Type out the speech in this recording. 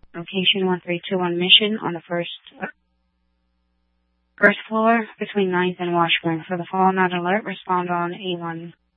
Location 1321 Mission on the first floor between 9th and Washburn. For the fallout alert, respond on A1.